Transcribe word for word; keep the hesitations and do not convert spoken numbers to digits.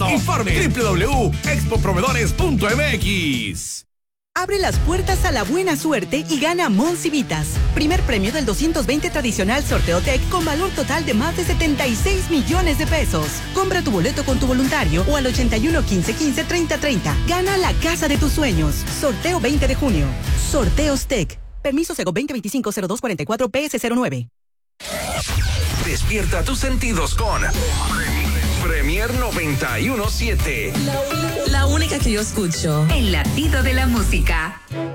Informe doble u doble u doble u punto expo proveedores punto m x. Abre las puertas a la buena suerte y gana Monsivitas. Primer premio del doscientos veinte tradicional Sorteo Tech con valor total de más de setenta y seis millones de pesos. Compra tu boleto con tu voluntario o al ochenta y uno, quince, quince, treinta, treinta. Gana la casa de tus sueños. Sorteo veinte de junio. Sorteos Tech. Permiso Sego veinte veinticinco cero dos cuarenta y cuatro P S cero nueve. Despierta tus sentidos con Premier noventa y uno punto siete. La única que yo escucho. El latido de la música.